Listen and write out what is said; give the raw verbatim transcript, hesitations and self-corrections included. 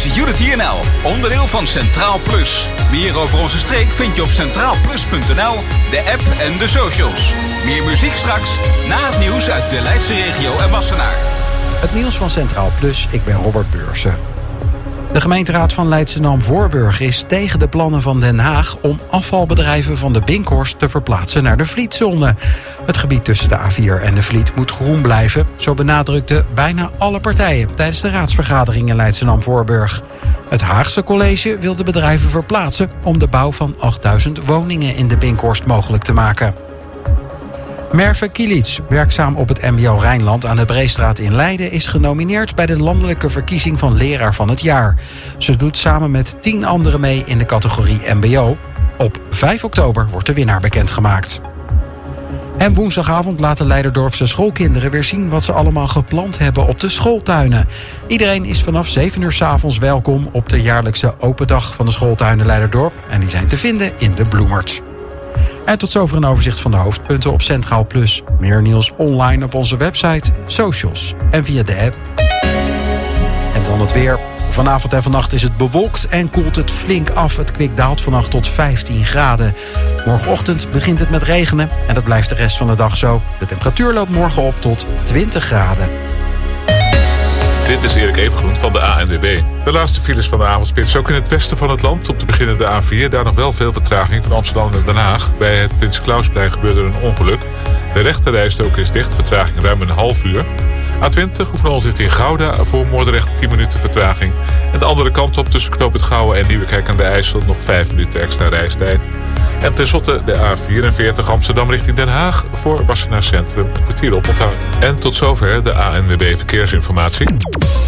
is Unity N L, onderdeel van Centraal Plus. Meer over onze streek vind je op centraal plus punt n l, de app en de socials. Meer muziek straks, na het nieuws uit de Leidse regio en Wassenaar. Het nieuws van Centraal Plus, ik ben Robert Beursen. De gemeenteraad van Leidschendam-Voorburg is tegen de plannen van Den Haag om afvalbedrijven van de Binkhorst te verplaatsen naar de Vlietzone. Het gebied tussen de A vier en de Vliet moet groen blijven, zo benadrukten bijna alle partijen tijdens de raadsvergadering in Leidschendam-Voorburg. Het Haagse college wil de bedrijven verplaatsen om de bouw van achtduizend woningen in de Binkhorst mogelijk te maken. Merve Kilic, werkzaam op het M B O Rijnland aan de Breestraat in Leiden, is genomineerd bij de landelijke verkiezing van leraar van het jaar. Ze doet samen met tien anderen mee in de categorie M B O. Op vijf oktober wordt de winnaar bekendgemaakt. En woensdagavond laten Leiderdorpse schoolkinderen weer zien wat ze allemaal geplant hebben op de schooltuinen. Iedereen is vanaf zeven uur 's avonds welkom op de jaarlijkse open dag van de schooltuinen Leiderdorp. En die zijn te vinden in de Bloemert. En tot zover een overzicht van de hoofdpunten op Centraal Plus. Meer nieuws online op onze website, socials en via de app. En dan het weer. Vanavond en vannacht is het bewolkt en koelt het flink af. Het kwik daalt vannacht tot vijftien graden. Morgenochtend begint het met regenen en dat blijft de rest van de dag zo. De temperatuur loopt morgen op tot twintig graden. Dit is Erik Evengroen van de A N W B. De laatste files van de avondspits ook in het westen van het land. Op te beginnen de A vier, daar nog wel veel vertraging van Amsterdam naar Den Haag. Bij het Prins Klausplein gebeurde er een ongeluk. De rechterrijstrook is dicht, vertraging ruim een half uur. A twintig, Oefenol richting Gouda, voor Moordrecht tien minuten vertraging. En de andere kant op tussen Knoop het Gouwen en Nieuwekerk aan de IJssel nog vijf minuten extra reistijd. En tenslotte de A vierenveertig Amsterdam richting Den Haag voor Wassenaar Centrum een kwartier oponthoud. En tot zover de A N W B Verkeersinformatie.